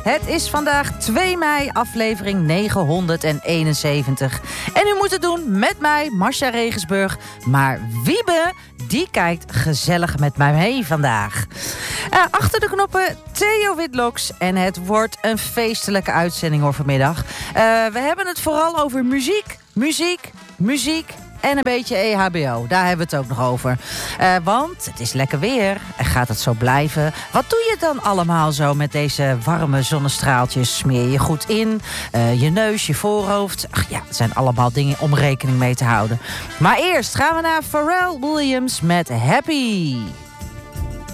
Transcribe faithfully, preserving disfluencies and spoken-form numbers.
Het is vandaag twee mei, aflevering negenhonderdeenenzeventig. En u moet het doen met mij, Marcia Regensburg. Maar Wiebe, die kijkt gezellig met mij mee vandaag. Uh, achter de knoppen Theo Witloks. En het wordt een feestelijke uitzending hoor vanmiddag. Uh, we hebben het vooral over muziek, muziek, muziek. En een beetje E H B O, daar hebben we het ook nog over. Uh, want het is lekker weer en gaat het zo blijven. Wat doe je dan allemaal zo met deze warme zonnestraaltjes? Smeer je goed in, uh, je neus, je voorhoofd. Ach ja, het zijn allemaal dingen om rekening mee te houden. Maar eerst gaan we naar Pharrell Williams met Happy.